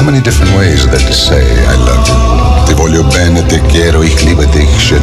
many different ways that to say I love you. Ti voglio bene, te quiero, ich liebe dich, je